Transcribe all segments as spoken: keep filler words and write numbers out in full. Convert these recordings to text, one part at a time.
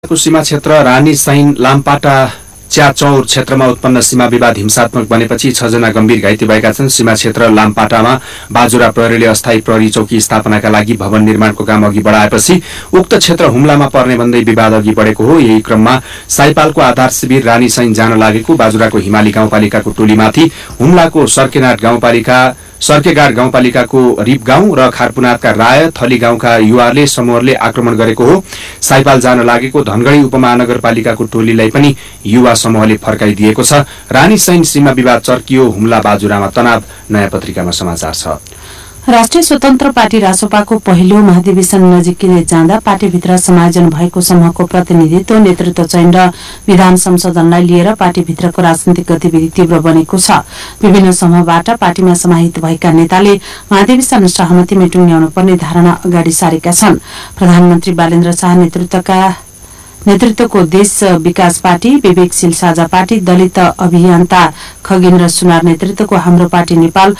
भारतको सीमा क्षेत्र रानी सैन लामपाटा च्याचौर क्षेत्रमा उत्पन्न सीमा विवाद हिंसात्मक बनेपछि छ जना गम्भीर घाइते भएका छन्। सीमा क्षेत्र लामपाटामा बाजुरा प्रहरीले अस्थायी प्रहरी चौकी स्थापनाका लागि भवन निर्माणको काम अघि बढाएपछि उक्त क्षेत्र हुम्लामा पर्ने भन्दै विवाद अघि बढेको हो। यही क्रममा साइपालको आधार शिविर रानी सैन जान लागेको बाजुराको हिमाली गाउँपालिकाको टोलीमाथि हुम्लाको सर्केनाट गाउँपालिका सर्केगाड गाउँपालिकाको रिप गाउँ र खारपुनाथका राय थली गाउँका युवाहरूले समूहले आक्रमण गरेको हो। साइपाल जान लागेको धनगढ़ी उपमहानगरपालिकाको टोलीलाई पनि युवा समूहले फर्काइदिएको छ। रानी सैन सीमा विवाद चर्कियो, हुम्ला बाजुरामा तनाव। नयाँ पत्रिकामा समाचार छ। राष्ट्रिय स्वतन्त्र पार्टी रासोपाको पहिलो महाधिवेशन नजिकै जाँदा पार्टीभित्र समायोजन भएको समूहको प्रतिनिधित्व, नेतृत्व चयन र विधान संशोधनलाई लिएर पार्टीभित्रको राजनीतिक गतिविधि तीव्र बनेको छ। विभिन्न समूहबाट पार्टीमा समाहित भएका नेताले महाधिवेशन सहमतिमा टुङ्ग्याउनु पर्ने धारणा अगाडि सारेका छन्। प्रधानमन्त्री बालेन्द्र शाह नेतृत्वका नेतृत्वको देश विकास पार्टी, विवेकशील साझा पार्टी, दलित अभियन्ता खगेन्द्र सुनार नेतृत्वको हाम्रो पार्टी नेपाल,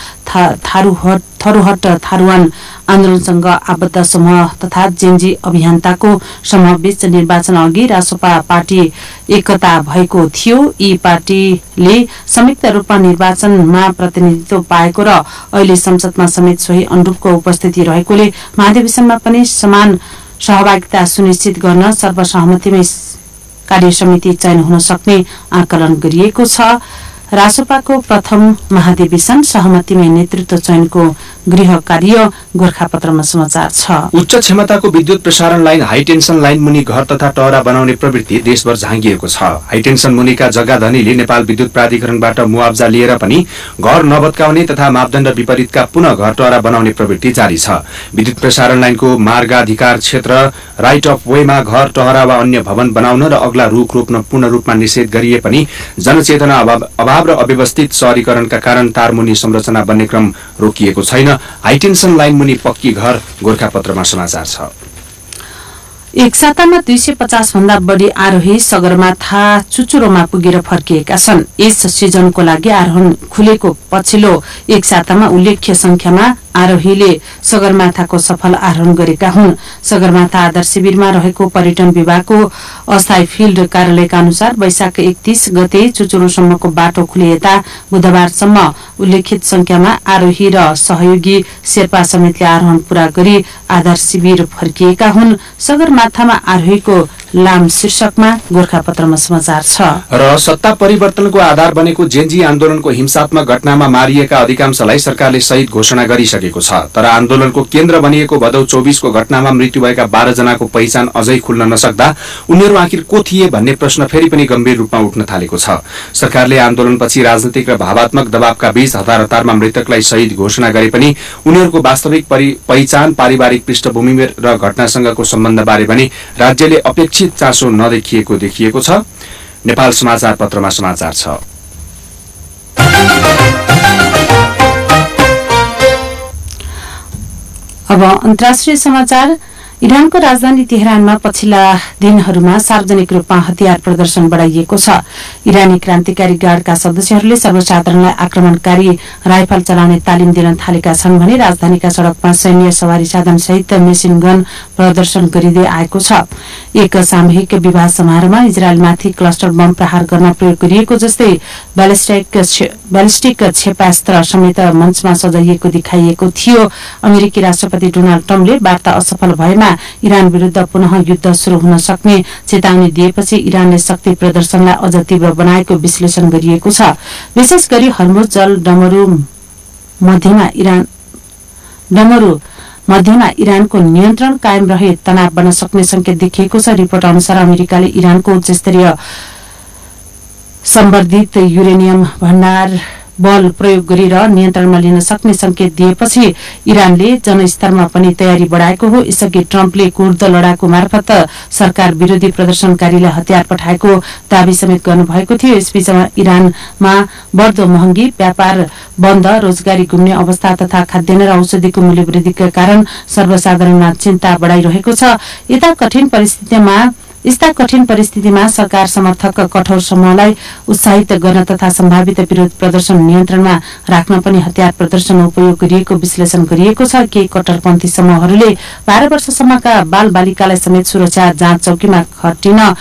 थारूहट थरूहट थारूवान आन्दोलनसँग आबद्ध समूह तथा जेन्जी अभियन्ताको समूहबीच निर्वाचन अघि रासोपा पार्टी एकता भएको थियो। यी पार्टीले संयुक्त रूपमा निर्वाचनमा प्रतिनिधित्व पाएको र अहिले संसदमा समेत सोही अनुरूपको उपस्थिति रहेकोले महाधिवेशनमा पनि समान सहभागिता सुनिश्चित गर्न सर्वसहमतिमै कार्यसमिति चयन हुन सक्ने आकलन गरिएको छ। रासोपाको प्रथम महाधिवेशन सहमतिमै नेतृत्व चयनको गृह कार्य गोरखापत्रमा समाचार छ। उच्च क्षमताको विद्युत प्रसारण लाइन हाइटेन्सन लाइन मुनि घर तथा टहरा बनाउने प्रवृत्ति देशभर झाँगिएको छ। हाइटेन्सन मुनिका जग्गा धनीले नेपाल विद्युत प्राधिकरणबाट मुआवजा लिएर पनि घर नभत्काउने तथा मापदण्ड विपरीतका पुनः घर टहरा बनाउने प्रवृत्ति जारी छ। विद्युत प्रसारण लाइनको मार्गाधिकार क्षेत्र राइट अफ वेमा घर टहरा वा अन्य भवन बनाउन र अग्ला रुख रोप्न पूर्ण रूपमा निषेध गरिए पनि जनचेतना अभाव र अव्यवस्थित शहरीकरणका कारण तारमुनि संरचना बन्ने क्रम रोकिएको छैन। हाइटेन्सन लाइन मुनि पक्की घर गोरखापत्रमा समाचार छ। एक सातामा दुई सय पचास भन्दा बढ़ी आरोही सगरमाथा चुचुरोमा पुगेर फर्किएका छन्। यस सिजनको लागि आरोहण खुलेको पछिल्लो एक सातामा उल्लेख्य संख्यामा आरोहीले सगरमाथाको सफल आरोहण गरेका हुन्। सगरमाथा आधार शिविरमा रहेको पर्यटन विभागको अस्थायी फिल्ड कार्यालयका अनुसार वैशाख एकतीस गते चुचुरोसम्मको बाटो खुले यता बुधबारसम्म उल्लेखित संख्यामा आरोही र सहयोगी शेर्पा समेतले आरोहण पूरा गरी आधार शिविर फर्किएका हुन्। सगरमाथामा आरोहीको लाम शीर्षकमा गोरखापत्रमा समाचार छ। र सत्ता परिवर्तनको आधार बनेको जेन्जी आन्दोलनको हिंसात्मक घटनामा मारिएका अधिकांशलाई सरकारले शहीद घोषणा गरिसकेको छ। तर आन्दोलनको केन्द्र बनिएको भदौ चौबीसको घटनामा मृत्यु भएका बाह्र जनाको पहिचान अझै खुल्न नसक्दा उनीहरू आखिर को थिए भन्ने प्रश्न फेरि पनि गम्भीर रूपमा उठ्न थालेको छ। सरकारले आन्दोलनपछि राजनीतिक र भावात्मक दबावका बीच हतार हतारमा मृतकलाई शहीद घोषणा गरे पनि उनीहरूको वास्तविक पहिचान, पारिवारिक पृष्ठभूमि र घटनासँगको सम्बन्धबारे पनि राज्यले अपेक्षित चासो नदेखिएको देखिएको छ। नेपाल समाचार पत्रमा समाचार छ। अब अन्तर्राष्ट्रिय समाचार। इरानको राजधानी तेहरानमा पछिल्ला दिनहरूमा सार्वजनिक रूपमा हतियार प्रदर्शन बढ़ाइएको छ। इरानी क्रान्तिकारी गार्डका सदस्यहरूले सर्वसाधारणलाई आक्रमणकारी राइफल चलाउने तालिम दिन थालेका छन् भने राजधानीका सड़कमा सैन्य सवारी साधन सहित मेसिन गन प्रदर्शन गरिँदै आएको छ। एक सामूहिक विवाह समारोहमा इजरायलमाथि क्लस्टर बम प्रहार गर्न प्रयोग गरिएको जस्तै ब्यालिस्टिक क्षेपास्त्र समेत मञ्चमा सजाइएको देखाइएको थियो। अमेरिकी राष्ट्रपति डोनाल्ड ट्रम्पले वार्ता असफल भएमा इरान विरूद्ध पुनः युद्ध शुरू हुन सक्ने चेतावनी दिएपछि इरानले शक्ति प्रदर्शनलाई अझ तीव्र बनाएको विश्लेषण गरिएको छ। विशेष गरी हर्मुज जल डमरू मध्यमा इरान डमरू मध्यमा इरानको नियन्त्रण कायम रहे तनाव बन्न सक्ने संकेत देखिएको छ। रिपोर्ट अनुसार अमेरिकाले इरानको उच्चस्तरीय सम्वर्धित युरेनियम भण्डार बल प्रयोग गरेर नियन्त्रणमा लिन सक्ने संकेत दिएपछि इरानले जनस्तरमा पनि तयारी बढ़ाएको हो। यसअघि ट्रम्पले कुर्द लडाकु मार्फत सरकार विरोधी प्रदर्शनकारीलाई हतियार पठाएको दावी समेत गर्नुभएको थियो। यसबीचमा इरानमा बढ्दो महँगी, व्यापार बन्द, रोजगारी गुम्ने अवस्था तथा खाद्यान्न र औषधिको मूल्यवृद्धिका कारण सर्वसाधारणमा चिन्ता बढ़ाइरहेको छ। यता कठिन परिस्थितिमा यस्ता कठिन परिस्थितिमा सरकार समर्थक कठोर समूहलाई उत्साहित गर्न तथा सम्भावित विरोध प्रदर्शन नियन्त्रणमा राख्न पनि हतियार प्रदर्शन उपयोग गरिएको विश्लेषण गरिएको छ। केही कट्टरपन्थी समूहहरूले बाह्र वर्षसम्मका बाल बालिकालाई समेत सुरक्षा जाँच चौकीमा खटिन